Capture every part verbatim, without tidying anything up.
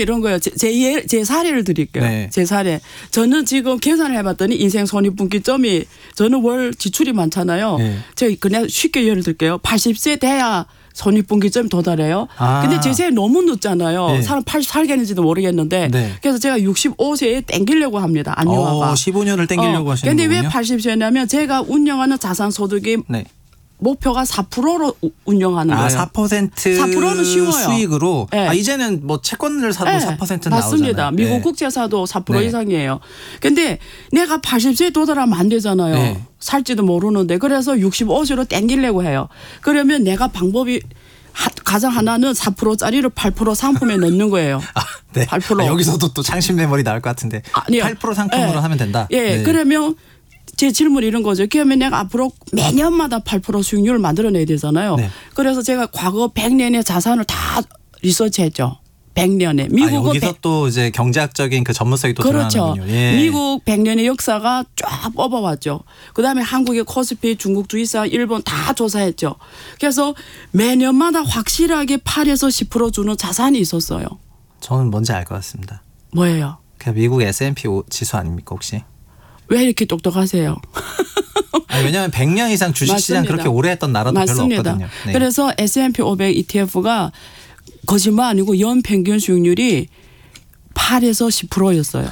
이런 거예요. 제, 제, 예, 제 사례를 드릴게요. 네. 제 사례. 저는 지금 계산을 해봤더니 인생 손익분기점이 저는 월 지출이 많잖아요. 네. 제가 그냥 쉽게 예를 들게요. 팔십 세 돼야 손익분기점이 도달해요. 아. 근데 제 세에 너무 늦잖아요. 네. 사람 팔십 살겠는지도 모르겠는데 네. 그래서 제가 육십오 세에 땡기려고 합니다. 안유화가. 어, 십오 년을 땡기려고 어, 하시는 근데 거군요. 왜 팔십 세냐면 제가 운영하는 자산소득이 네. 목표가 사 퍼센트로 운영하는 거예요. 아, 사 퍼센트 사 퍼센트는 쉬워요. 수익으로. 네. 아, 이제는 뭐 채권을 사도 네, 사 퍼센트 맞습니다. 나오잖아요. 미국 네. 국채사도 사 퍼센트 네. 이상이에요. 근데 내가 팔십 세에 도달하면 안 되잖아요. 네. 살지도 모르는데 그래서 육십오 세로 땡기려고 해요. 그러면 내가 방법이 하, 가장 하나는 사 퍼센트짜리를 팔 퍼센트 상품에 넣는 거예요. 아, 네. 팔 퍼센트. 아, 여기서도 또 창신 메모리 나올 것 같은데. 아니요. 팔 퍼센트 상품으로 네. 하면 된다. 예. 네. 그러면 제 질문이 이런 거죠. 그러면 내가 앞으로 매년마다 팔 퍼센트 수익률을 만들어내야 되잖아요. 네. 그래서 제가 과거 백 년의 자산을 다 리서치했죠. 백 년에. 미국은 아, 여기서 백- 또 이제 경제학적인 그 전문성이 또 그렇죠. 드러나는군요. 예. 미국 백 년의 역사가 쫙 뽑아왔죠. 그다음에 한국의 코스피, 중국 주식사, 일본 다 조사했죠. 그래서 매년마다 확실하게 팔에서 십 퍼센트 주는 자산이 있었어요. 저는 뭔지 알 것 같습니다. 뭐예요? 그냥 미국 에스 앤 피 지수 아닙니까 혹시? 왜 이렇게 똑똑하세요? 아니, 왜냐하면 백 년 이상 주식시장 맞습니다. 그렇게 오래 했던 나라도 맞습니다. 별로 없거든요. 네. 그래서 에스 앤 피 오백 이티에프가 거짓말 아니고 연평균 수익률이 팔에서 십 퍼센트였어요.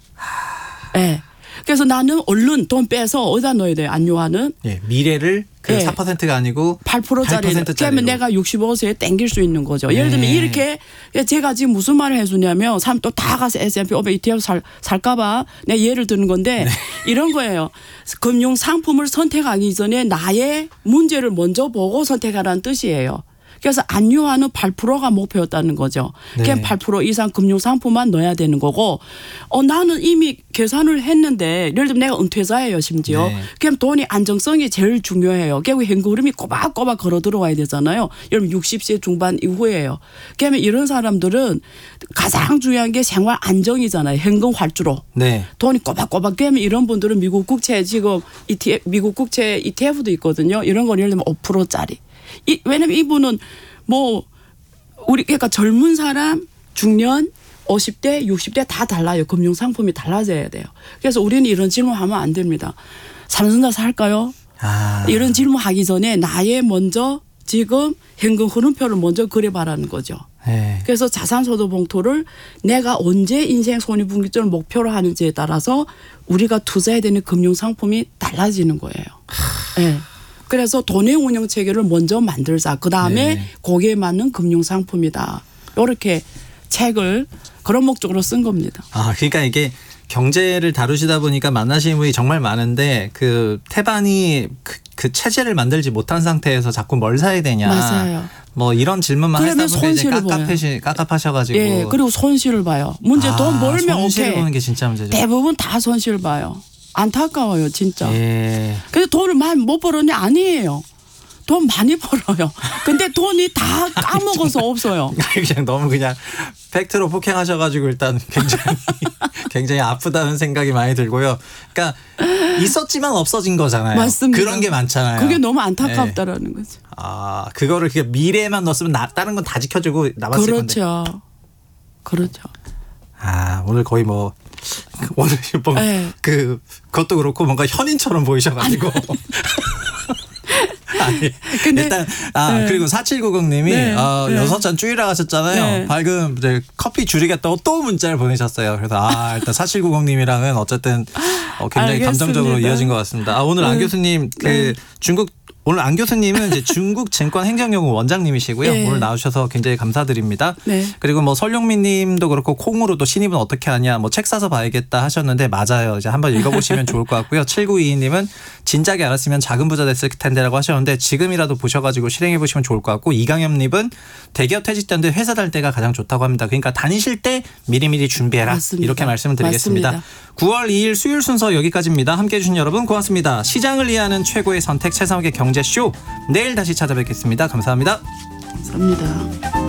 네. 그래서 나는 얼른 돈 빼서 어디다 넣어야 돼요? 안요하는 예, 미래를 그 예. 사 퍼센트가 아니고 팔 퍼센트짜리 팔 퍼센트짜리로. 그러면 내가 육십오 세에 땡길 수 있는 거죠. 예를 들면 네. 이렇게 제가 지금 무슨 말을 해주냐면 사람 또 다 가서 에스 앤 피 오백 이티에프 살, 살까 봐 내가 예를 드는 건데 네. 이런 거예요. 금융 상품을 선택하기 전에 나의 문제를 먼저 보고 선택하라는 뜻이에요. 그래서 안유화는 팔 퍼센트가 목표였다는 거죠. 네. 그냥 팔 퍼센트 이상 금융 상품만 넣어야 되는 거고 어, 나는 이미 계산을 했는데 예를 들면 내가 은퇴자예요 심지어. 네. 그럼 돈이 안정성이 제일 중요해요. 결국 현금 흐름이 꼬박꼬박 걸어 들어와야 되잖아요. 여러분 육십 세 중반 이후에요. 그러면 이런 사람들은 가장 중요한 게 생활 안정이잖아요. 현금 활주로. 네. 돈이 꼬박꼬박 되면 이런 분들은 미국 국채 지금 이티에프, 미국 국채 이티에프도 있거든요. 이런 건 예를 들면 오 퍼센트짜리. 이, 왜냐면 이분은 뭐 우리 그러니까 젊은 사람, 중년, 오십 대, 육십 대 다 달라요. 금융 상품이 달라져야 돼요. 그래서 우리는 이런 질문하면 안 됩니다. 삼성전자 살까요? 아. 이런 질문하기 전에 나의 먼저 지금 현금 흐름표를 먼저 그려봐라는 거죠. 네. 그래서 자산소득 봉투를 내가 언제 인생 손익분기점을 목표로 하는지에 따라서 우리가 투자해야 되는 금융 상품이 달라지는 거예요. 네. 그래서 돈의 운영 체계를 먼저 만들자. 그 다음에 네. 거기에 맞는 금융 상품이다. 이렇게 책을 그런 목적으로 쓴 겁니다. 아, 그러니까 이게 경제를 다루시다 보니까 만나시는 분이 정말 많은데 그 태반이 그, 그 체제를 만들지 못한 상태에서 자꾸 뭘 사야 되냐. 맞아요. 뭐 이런 질문만 하시다 그러면 보니까 이제 손실을 봐요. 깝깝하시, 깝깝하셔가지고. 예, 그리고 손실을 봐요. 문제 아, 돈 벌면 손실을 오케이. 보는 게 진짜 문제죠. 대부분 다 손실 봐요. 안타까워요, 진짜. 예. 근데 돈을 많이 못 벌었냐? 아니에요. 돈 많이 벌어요. 근데 돈이 다 까먹어서 없어요. 그냥 너무 그냥 팩트로 폭행하셔가지고 일단 굉장히 굉장히 아프다는 생각이 많이 들고요. 그러니까 있었지만 없어진 거잖아요. 맞습니다. 그런 게 많잖아요. 그게 너무 안타깝다라는 거죠. 아, 그거를 그냥 미래만 넣었으면 나, 다른 건 다 지켜주고 남았을 건데. 그렇죠. 그렇죠. 아, 오늘 거의 뭐 오늘 뭐 네. 그 그것도 그렇고 뭔가 현인처럼 보이셔가지고. 아니, 근데- 일단 아 네. 그리고 사칠구공님이 네. 어, 네. 여섯 잔 줄이라 하셨잖아요. 네. 방금 이제 커피 줄이겠다고 또 문자를 보내셨어요. 그래서 아 일단 사칠구공님이랑은 어쨌든 어, 굉장히 알겠습니다. 감정적으로 이어진 것 같습니다. 아 오늘 안 네. 교수님 그 네. 중국 오늘 안 교수님은 이제 중국 증권 행정연구 원장님이시고요. 네. 오늘 나오셔서 굉장히 감사드립니다. 네. 그리고 뭐 설용민님도 그렇고 콩으로 또 신입은 어떻게 하냐, 뭐 책 사서 봐야겠다 하셨는데 맞아요. 이제 한번 읽어보시면 좋을 것 같고요. 칠구이이님은 진작에 알았으면 작은 부자 됐을 텐데라고 하셨는데 지금이라도 보셔가지고 실행해 보시면 좋을 것 같고 이강엽님은 대기업 퇴직자인데 회사 달 때가 가장 좋다고 합니다. 그러니까 다니실 때 미리미리 준비해라. 맞습니다. 이렇게 말씀을 드리겠습니다. 맞습니다. 구월 이일 수요일 순서 여기까지입니다. 함께해 주신 여러분 고맙습니다. 시장을 이해하는 최고의 선택 최상욱의 경제쇼. 내일 다시 찾아뵙겠습니다. 감사합니다. 감사합니다.